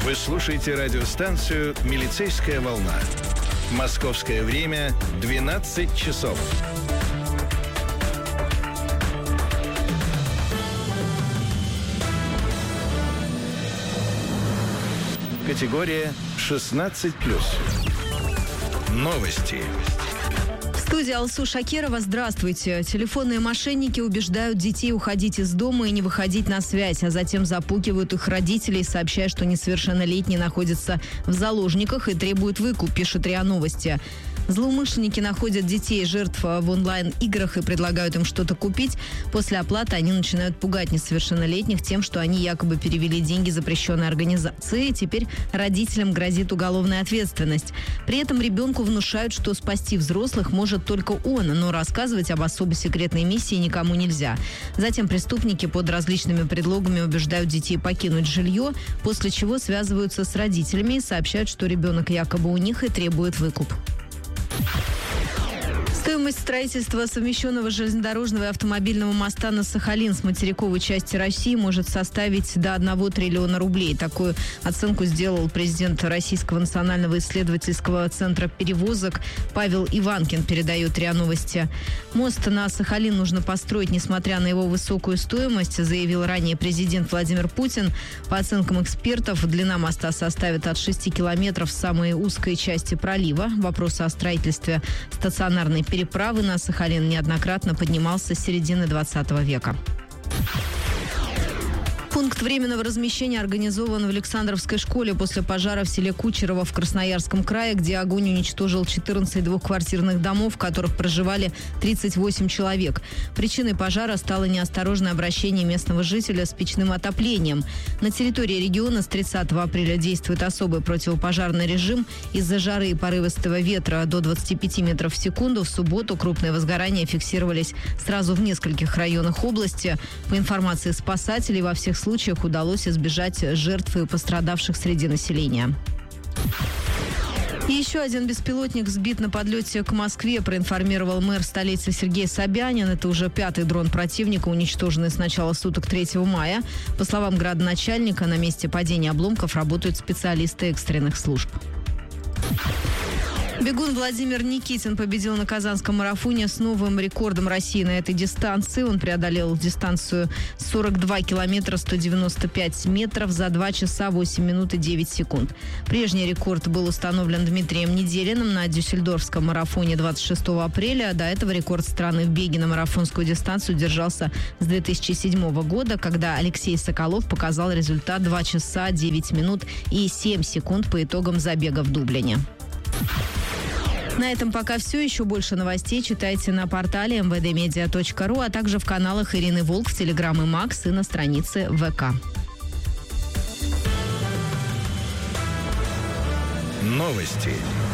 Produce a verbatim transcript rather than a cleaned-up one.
Вы слушаете радиостанцию «Милицейская волна». Московское время двенадцать часов. Категория шестнадцать плюс. Новости. В студии Алсу Шакирова. Здравствуйте. Телефонные мошенники убеждают детей уходить из дома и не выходить на связь, а затем запугивают их родителей, сообщая, что несовершеннолетние находятся в заложниках и требуют выкуп, пишет РИА Новости. Злоумышленники находят детей жертв в онлайн-играх и предлагают им что-то купить. После оплаты они начинают пугать несовершеннолетних тем, что они якобы перевели деньги запрещенной организации, и теперь родителям грозит уголовная ответственность. При этом ребенку внушают, что спасти взрослых может только он, но рассказывать об особо секретной миссии никому нельзя. Затем преступники под различными предлогами убеждают детей покинуть жилье, после чего связываются с родителями и сообщают, что ребенок якобы у них и требует выкуп. Стоимость строительства совмещенного железнодорожного и автомобильного моста на Сахалин с материковой части России может составить до одного триллиона рублей. Такую оценку сделал президент Российского национального исследовательского центра перевозок Павел Иванкин, передает РИА Новости. Мост на Сахалин нужно построить, несмотря на его высокую стоимость, заявил ранее президент Владимир Путин. По оценкам экспертов, длина моста составит от шести километров в самой узкой части пролива. Вопрос о строительстве стационарной переправы на Сахалин неоднократно поднимался с середины двадцатого века. Пункт временного размещения организован в Александровской школе после пожара в селе Кучерово в Красноярском крае, где огонь уничтожил четырнадцать двухквартирных домов, в которых проживали тридцать восемь человек. Причиной пожара стало неосторожное обращение местного жителя с печным отоплением. На территории региона с тридцатого апреля действует особый противопожарный режим. Из-за жары и порывистого ветра до двадцати пяти метров в секунду в субботу крупные возгорания фиксировались сразу в нескольких районах области. По информации спасателей, во всех случаях удалось избежать жертв и пострадавших среди населения. И еще один беспилотник сбит на подлете к Москве, проинформировал мэр столицы Сергей Собянин. Это уже пятый дрон противника, уничтоженный с начала суток третьего мая. По словам градоначальника, на месте падения обломков работают специалисты экстренных служб. Бегун Владимир Никитин победил на Казанском марафоне с новым рекордом России на этой дистанции. Он преодолел дистанцию сорок два километра сто девяносто пять метров за два часа восемь минут и девять секунд. Прежний рекорд был установлен Дмитрием Неделиным на Дюссельдорфском марафоне двадцать шестого апреля. До этого рекорд страны в беге на марафонскую дистанцию держался с две тысячи седьмого года, когда Алексей Соколов показал результат два часа девять минут и семь секунд по итогам забега в Дублине. На этом пока все. Еще больше новостей читайте на портале эм вэ дэ медиа точка ру, а также в каналах Ирины Волк в Телеграм и Макс и на странице вэ ка. Новости